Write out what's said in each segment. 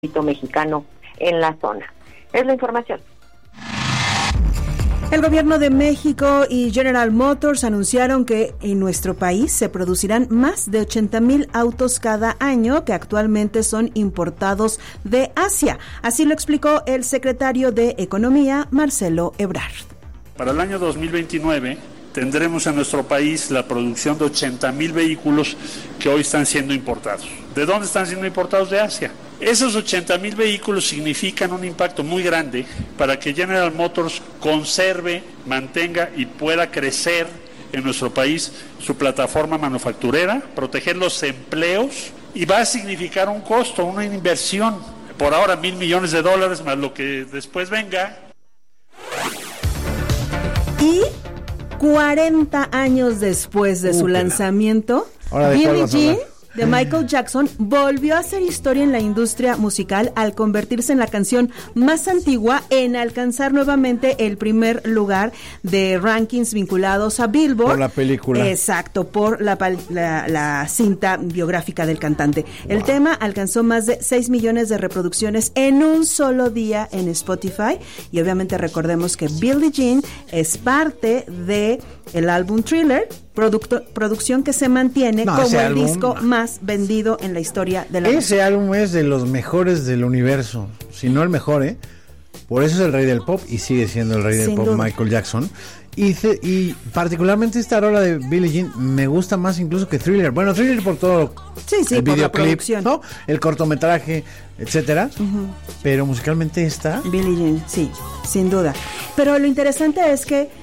mexicano en la zona. Es la información. El gobierno de México y General Motors anunciaron que en nuestro país se producirán más de 80,000 autos cada año que actualmente son importados de Asia. Así lo explicó el secretario de Economía, Marcelo Ebrard. Para el año 2029 tendremos en nuestro país la producción de 80,000 vehículos que hoy están siendo importados. ¿De dónde están siendo importados? De Asia. Esos 80,000 vehículos significan un impacto muy grande para que General Motors conserve, mantenga y pueda crecer en nuestro país su plataforma manufacturera, proteger los empleos, y va a significar un costo, una inversión, por ahora $1,000 millones más lo que después venga. Y 40 años después de su lanzamiento, Billie Jean de Michael Jackson volvió a hacer historia en la industria musical al convertirse en la canción más antigua en alcanzar nuevamente el primer lugar de rankings vinculados a Billboard. Por la película. Exacto, por la cinta biográfica del cantante. El tema alcanzó más de 6 millones de reproducciones en un solo día en Spotify, y obviamente recordemos que Billie Jean es parte de el álbum Thriller, producción que se mantiene como el disco más vendido en la historia de la música. Ese álbum es de los mejores del universo, si no el mejor, Por eso es el rey del pop y sigue siendo el rey del pop, Michael Jackson. Y particularmente esta rola de Billie Jean me gusta más incluso que Thriller. Bueno, Thriller por todo el videoclip, ¿no? El cortometraje, etcétera. Pero musicalmente esta Billie Jean, sí, sin duda. Pero lo interesante es que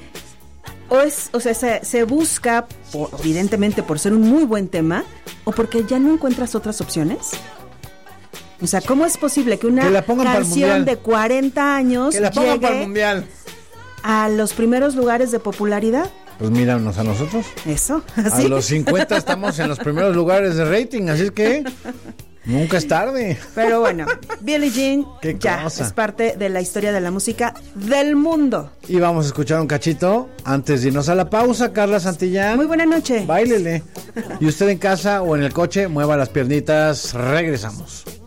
se busca, evidentemente, por ser un muy buen tema, o porque ya no encuentras otras opciones. O sea, ¿cómo es posible que una canción de 40 años llegue a los primeros lugares de popularidad? Pues míranos a nosotros. Eso, ¿sí? A los 50 estamos en los primeros lugares de rating, así es que nunca es tarde. Pero bueno, Billie Jean ya es parte de la historia de la música del mundo. Y vamos a escuchar un cachito antes de irnos a la pausa. Carla Santillán. Muy buena noche. Báilele. Y usted en casa o en el coche, mueva las piernitas. Regresamos.